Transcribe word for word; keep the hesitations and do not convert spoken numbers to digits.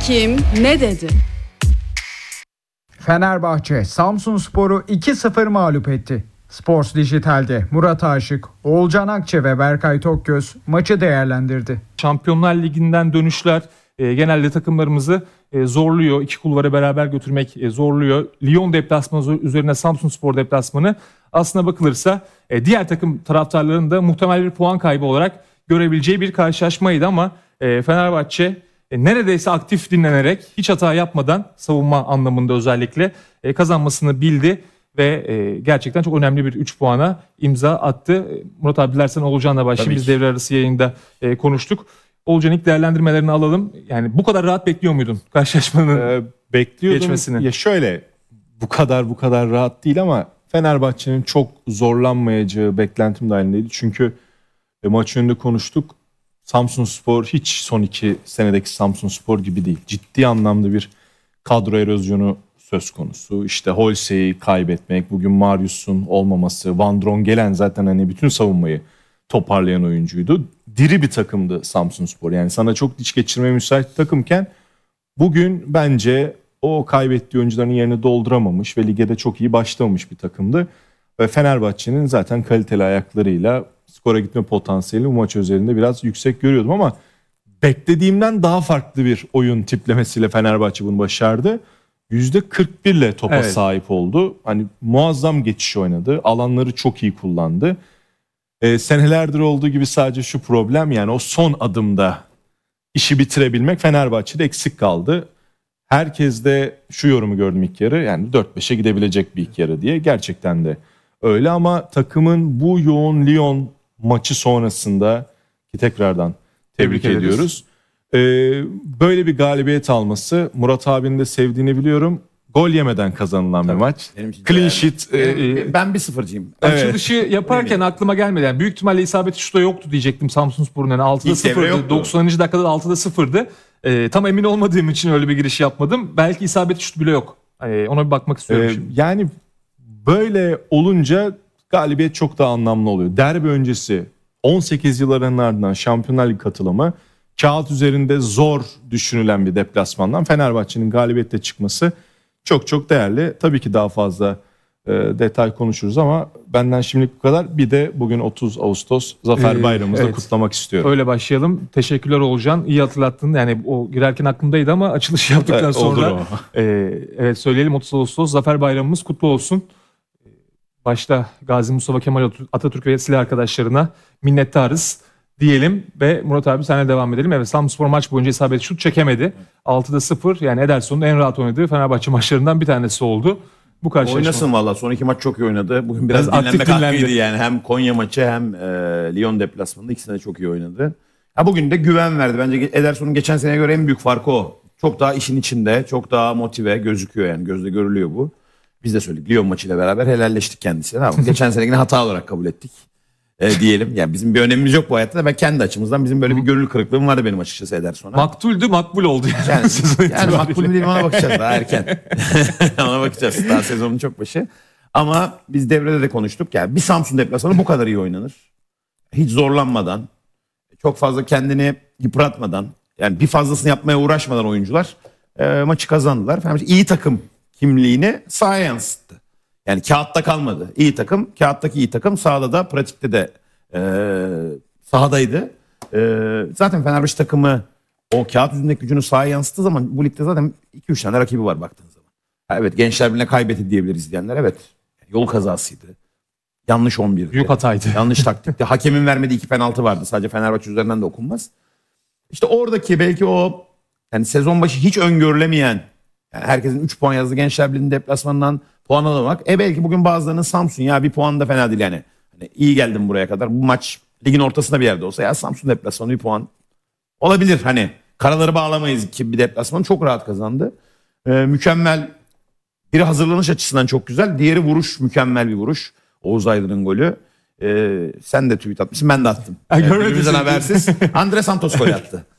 kim ne dedi? Fenerbahçe Samsunspor'u iki sıfır mağlup etti. Sports Dijital'de Murat Aşık, Oğulcan Akçe ve Berkay Tokgöz maçı değerlendirdi. Şampiyonlar Ligi'nden dönüşler e, genelde takımlarımızı e, zorluyor. İki kulvarı beraber götürmek e, zorluyor. Lyon deplasmanı üzerine Samsunspor deplasmanı aslına bakılırsa e, diğer takım taraftarlarının da muhtemel bir puan kaybı olarak görebileceği bir karşılaşmaydı ama e, Fenerbahçe e, neredeyse aktif dinlenerek hiç hata yapmadan savunma anlamında özellikle e, kazanmasını bildi. Ve e, gerçekten çok önemli bir üç puana imza attı. Murat abi dilersen Oğulcan'la başlayayım. Biz devre arası yayında e, konuştuk. Oğulcan ilk değerlendirmelerini alalım. Yani bu kadar rahat bekliyor muydun karşılaşmanın ee, bekliyordum. geçmesini? Ya şöyle bu kadar bu kadar rahat değil ama Fenerbahçe'nin çok zorlanmayacağı beklentim dahilindeydi. Çünkü e, maç önünde konuştuk. Samsunspor hiç son iki senedeki Samsunspor gibi değil. Ciddi anlamda bir kadro erozyonu söz konusu. İşte Holse'yi kaybetmek, bugün Marius'un olmaması, Van Drongelen zaten hani bütün savunmayı toparlayan oyuncuydu. Diri bir takımdı Samsunspor. Yani sana çok diş geçirmeye müsait takımken bugün bence o kaybettiği oyuncuların yerini dolduramamış ve lige de çok iyi başlamamış bir takımdı. Ve Fenerbahçe'nin zaten kaliteli ayaklarıyla skora gitme potansiyeli bu maç özelinde biraz yüksek görüyordum ama beklediğimden daha farklı bir oyun tiplemesiyle Fenerbahçe bunu başardı. yüzde kırk bir ile topa evet. sahip oldu. Hani muazzam geçiş oynadı. Alanları çok iyi kullandı. Ee, senelerdir olduğu gibi sadece şu problem, yani o son adımda işi bitirebilmek Fenerbahçe'de eksik kaldı. Herkes de şu yorumu gördüm ilk yarı, yani dört beşe gidebilecek bir ilk yarı diye. Gerçekten de öyle ama takımın bu yoğun Lyon maçı sonrasında ki tekrardan tebrik, tebrik ediyoruz. Ee, böyle bir galibiyet alması, Murat abinin de sevdiğini biliyorum. Gol yemeden kazanılan Tabii, bir maç. Clean sheet. E, e, ben bir sıfırcıyım. Evet. Açılışı yaparken aklıma gelmedi. Yani büyük ihtimalle isabeti şuta yoktu diyecektim Samsunspor'un. Yani altıda sıfırdı. doksanıncı dakikada altıda sıfırdı. E, tam emin olmadığım için öyle bir giriş yapmadım. Belki isabeti şut bile yok. E, ona bir bakmak istiyorum ee, şimdi. Yani böyle olunca galibiyet çok daha anlamlı oluyor. Derbi öncesi on sekiz yılların ardından Şampiyonlar Ligi katılımı, kağıt üzerinde zor düşünülen bir deplasmandan Fenerbahçe'nin galibiyette çıkması çok çok değerli. Tabii ki daha fazla e, detay konuşuruz ama benden şimdilik bu kadar. Bir de bugün otuz Ağustos Zafer Bayramımızı ee, evet. kutlamak istiyorum. Öyle başlayalım. Teşekkürler Oğulcan. İyi hatırlattın. Yani o girerken aklımdaydı ama açılış yaptıktan evet, sonra e, evet söyleyelim, otuz Ağustos Zafer Bayramımız kutlu olsun. Başta Gazi Mustafa Kemal Atatürk ve silah arkadaşlarına minnettarız diyelim ve Murat abi senle devam edelim. Evet, Samsunspor maç boyunca isabetli şut çekemedi. altıda sıfır, yani Ederson'un en rahat oynadığı Fenerbahçe maçlarından bir tanesi oldu. Bu karşılaşma. Oynasın valla, son iki maç çok iyi oynadı. Bugün biraz, biraz dinlenmek hakkıydı yani. Hem Konya maçı hem e, Lyon deplasmanında ikisinde de çok iyi oynadı. Ha, bugün de güven verdi. Bence Ederson'un geçen seneye göre en büyük farkı o. Çok daha işin içinde, çok daha motive gözüküyor, yani gözle görülüyor bu. Biz de söyledik, Lyon maçıyla beraber helalleştik kendisine. Ama geçen senekini hata olarak kabul ettik. E, diyelim. Yani bizim bir önemimiz yok bu hayatta da ben kendi açımızdan bizim böyle bir gönül kırıklığım vardı benim açıkçası Ederson'a. Maktuldü, makbul oldu. Yani, yani, yani makbul mu değil mi ona bakacağız, daha erken. Ona bakacağız, daha sezonun çok başı. Ama biz devrede de konuştuk. Yani bir Samsun deplasmanı bu kadar iyi oynanır. Hiç zorlanmadan, çok fazla kendini yıpratmadan, yani bir fazlasını yapmaya uğraşmadan oyuncular e, maçı kazandılar. Fenerbahçe iyi takım kimliğini sahaya yansıttı. Yani kağıtta kalmadı. İyi takım, kağıttaki iyi takım sahada da, pratikte de e, sahadaydı. E, zaten Fenerbahçe takımı o kağıt yüzündeki gücünü sahaya yansıttığı zaman bu ligde zaten iki üç tane rakibi var baktığınız zaman. Ha, evet, Gençler Birliği'ne kaybetti diyebiliriz diyenler. Evet, yol kazasıydı. Yanlış on birdi. Büyük hataydı. Yanlış taktikti. Hakemin vermediği iki penaltı vardı. Sadece Fenerbahçe üzerinden de okunmaz. İşte oradaki belki o, yani sezon başı hiç öngörülemeyen, yani herkesin üç puan yazdığı Gençler Birliği'nin deplasmanından puan alamak. E belki bugün bazılarının Samsun ya bir puan da fena değil yani. Hani iyi geldim buraya kadar. Bu maç ligin ortasında bir yerde olsa ya Samsun deplasmanı bir puan olabilir. Hani karaları bağlamayız ki bir deplasmanı çok rahat kazandı. Ee, mükemmel. Biri hazırlanış açısından çok güzel. Diğeri vuruş, mükemmel bir vuruş. Oğuz Aydın'ın golü. Ee, sen de tweet atmışsın, ben de attım. Yani birbirimizden habersiz. Andre Santos gol attı.